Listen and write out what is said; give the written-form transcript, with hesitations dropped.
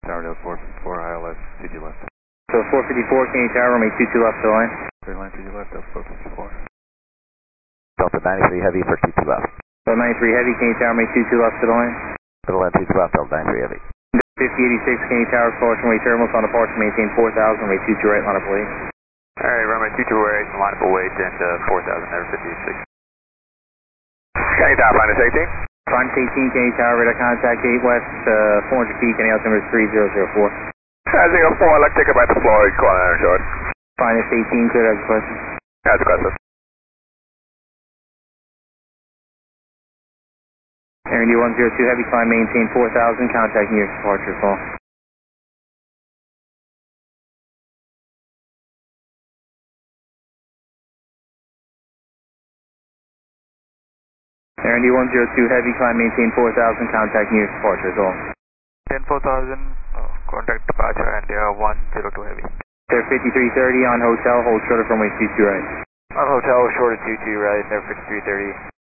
Tower Delta 454, ILS, 22 left. So 454, Kennedy Tower, runway 22 left to the line. Clear line 22 left, Delta 454. Delta 93 Heavy for 22 left. Delta 93 Heavy, Kennedy Tower, runway 22 left to the line. Little line 22 left, Delta 93 Heavy. 5086, Kennedy Tower, caution runway terminals on departure, maintain 4000, runway 22 right, line up await. Alright, runway 22 right, line up await, and 4000, never 56. Kennedy Tower, minus 18. Minus 18, Kennedy Tower, radar contact 8 west, 400 feet, Kennedy altimeter 3004. 04, I'd like to take it back to Florida, calling out short. Minus 18, clear as a question. As a question. Air India 102 Heavy, climb maintain 4000, contact New York departure call. Air India 102 Heavy, climb maintain 4000, contact New York departure call. 10-4000, contact departure and 102 Heavy. Air 5330 on hotel, hold short of runway 22 right. On hotel, short of 22 right, there 5330.